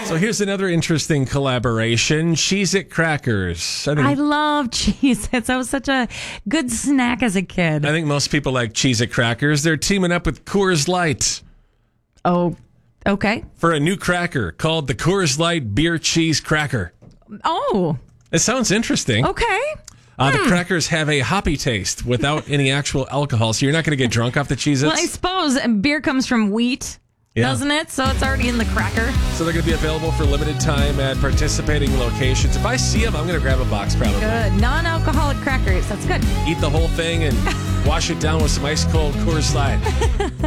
So here's another interesting collaboration. Cheez-It crackers. I love Cheez-Its. That was such a good snack as a kid. I think most people like Cheez-It crackers. They're teaming up with Coors Light Oh, okay. for a new cracker called the Coors Light Beer Cheese Cracker. Oh, It sounds interesting. okay. The crackers have a hoppy taste without any actual alcohol, so you're not going to get drunk off the Cheez-Its. Well, I suppose beer comes from wheat, doesn't it? So it's already in the cracker. So they're going to be available for limited time at participating locations. If I see them, I'm going to grab a box probably. Good. Non-alcoholic crackers. That's good. Eat the whole thing and wash it down with some ice cold Coors Light.